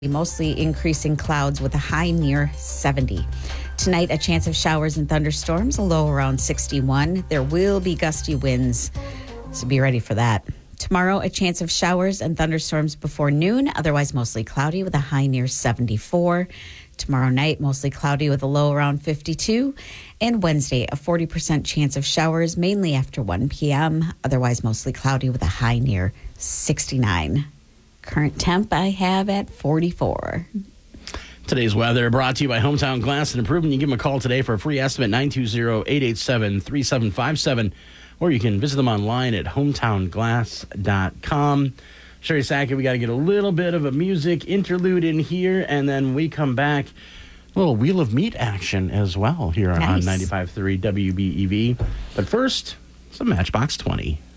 Mostly increasing clouds with a high near 70. Tonight, a chance of showers and thunderstorms, a low around 61. There will be gusty winds, so be ready for that. Tomorrow, a chance of showers and thunderstorms before noon, otherwise mostly cloudy with a high near 74. Tomorrow night, mostly cloudy with a low around 52. And Wednesday, a 40% chance of showers, mainly after 1 p.m., otherwise mostly cloudy with a high near 69. Current temp I have at 44. Today's weather brought to you by Hometown Glass and Improvement. You give them a call today for a free estimate, 920-887-3757, or you can visit them online at hometownglass.com. Sherry Sackett, we got to get a little bit of a music interlude in here, and then we come back. A little Wheel of Meat action as well here on 95.3 WBEV. But first, some Matchbox 20.